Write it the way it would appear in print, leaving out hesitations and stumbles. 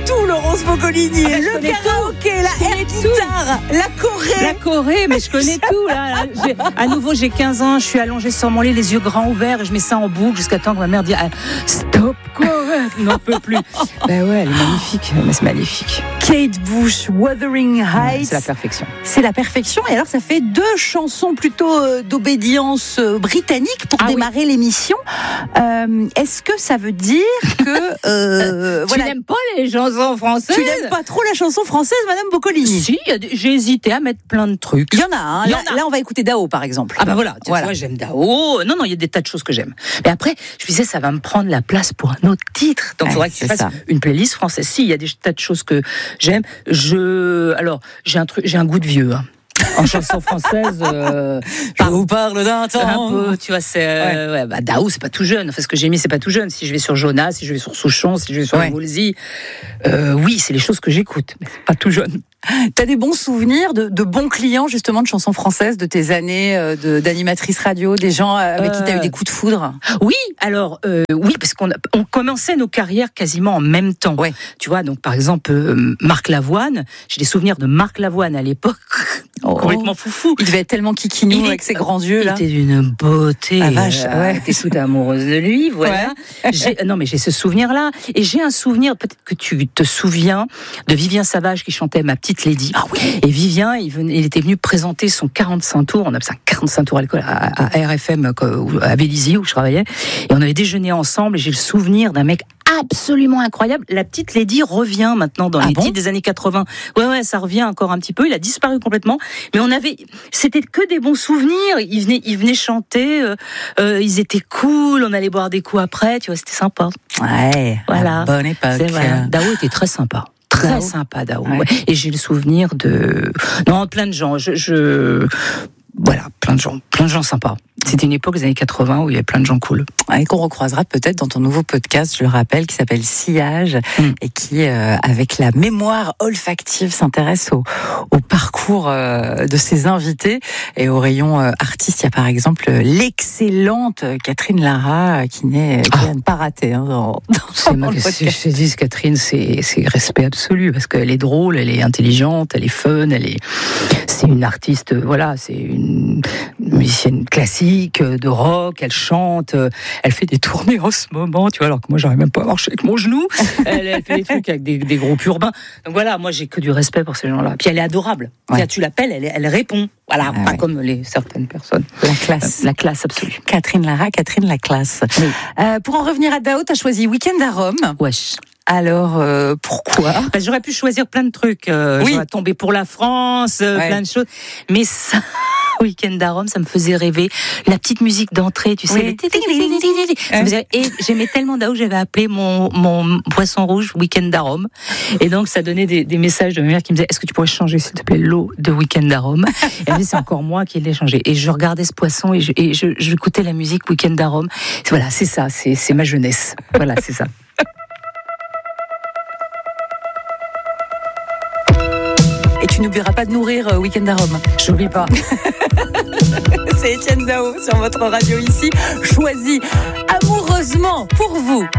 tout, Laurence Boccolini. Le karaoké, la air guitare, la Corée, mais je connais tout. Là. À nouveau, j'ai 15 ans, je suis allongée sur mon lit, les yeux grands ouverts, et je mets ça en boucle jusqu'à temps que ma mère dit stop, Corée, n'en peut plus. Ben ouais, elle est magnifique, mais c'est magnifique. Kate Bush, Wuthering Heights. C'est la perfection. C'est la perfection. Et alors, ça fait 2 chansons plutôt d'obédience britannique pour démarrer l'émission. Est-ce que ça veut dire que tu n'aimes pas les chansons françaises? Tu n'aimes pas trop la chanson française, Madame Boccolini? Si, j'ai hésité à mettre plein de trucs. Il y en a. Hein. Là, on va écouter Dao, par exemple. Ah bah voilà. Tu vois, j'aime Dao. Non, il y a des tas de choses que j'aime. Mais après, je me disais, ça va me prendre la place pour un autre titre. Donc, il faudrait que tu fasses une playlist française. Si, il y a des tas de choses que j'aime. Alors, j'ai un goût de vieux. Hein. En chanson française, je vous parle d'un temps. Un peu, tu vois, c'est Dao, c'est pas tout jeune. Enfin, ce que j'ai mis, c'est pas tout jeune. Si je vais sur Jonas, si je vais sur Souchon, si je vais sur Woolsey, oui, c'est les choses que j'écoute, mais c'est pas tout jeune. T'as des bons souvenirs de bons clients justement de chansons françaises, de tes années d'animatrice radio, des gens avec qui t'as eu des coups de foudre? Oui, alors oui, parce qu'on commençait nos carrières quasiment en même temps. Ouais. Tu vois, donc par exemple Marc Lavoine, j'ai des souvenirs de Marc Lavoine à l'époque. Complètement foufou. Il devait être tellement kikinou avec ses grands yeux là. Il était d'une beauté. Ah vache, t'es soudain amoureuse de lui, voilà. Ouais. Non mais j'ai ce souvenir-là, et j'ai un souvenir, peut-être que tu te souviens, de Vivien Savage qui chantait Ma Petite Lady. Ah oui. Et Vivien, il était venu présenter son 45 tours. On appelle ça 45 tours à RFM à Vélizy où je travaillais, et on avait déjeuné ensemble. Et j'ai le souvenir d'un mec absolument incroyable. La Petite Lady revient maintenant dans les titres des années 80. Ouais, ça revient encore un petit peu. Il a disparu complètement. Mais c'était que des bons souvenirs. Ils venaient chanter. Ils étaient cool. On allait boire des coups après. Tu vois, c'était sympa. Ouais. Voilà. Bonne époque. C'est vrai. Dao était très sympa. Très sympa, Dao. Ouais. Et j'ai le souvenir plein de gens. Voilà, plein de gens sympas. C'était une époque des années 80 où il y avait plein de gens cool. Et qu'on recroisera peut-être dans ton nouveau podcast, je le rappelle, qui s'appelle Sillage, et qui, avec la mémoire olfactive, s'intéresse au parcours de ses invités. Et au rayon artiste, il y a par exemple l'excellente Catherine Lara, qui n'a pas raté dans le podcast. Je te dis, Catherine, c'est respect absolu, parce qu'elle est drôle, elle est intelligente, elle est fun, c'est une artiste, voilà, c'est une musicienne classique, de rock, elle chante, elle fait des tournées en ce moment, tu vois, alors que moi j'arrive même pas à marcher avec mon genou. Elle fait des trucs avec des groupes urbains. Donc voilà, moi j'ai que du respect pour ces gens-là. Puis elle est adorable. Ouais. Tu l'appelles, elle répond. Voilà, pas comme certaines personnes. La classe. La classe absolue. Catherine Lara, Catherine la classe. Oui. Pour en revenir à Dao, t'as choisi Week-end à Rome. Wesh. Alors, pourquoi? J'aurais pu choisir plein de trucs. J'aurais tombé pour la France, plein de choses. Mais ça, Week-end à Rome, ça me faisait rêver. La petite musique d'entrée, tu sais. Et j'aimais tellement Dao que j'avais appelé mon poisson rouge Week-end à Rome. Et donc, ça donnait des messages de ma mère qui me disait, est-ce que tu pourrais changer, s'il te plaît, l'eau de Week-end à Rome? Et elle me dit, c'est encore moi qui l'ai changé. Et je regardais ce poisson et j'écoutais la musique Week-end à Rome. Voilà, c'est ça, c'est ma jeunesse. Voilà, c'est ça. Et tu n'oublieras pas de nourrir Week-end à Rome. J'oublie pas. C'est Étienne Dao sur votre radio ici, choisi amoureusement pour vous.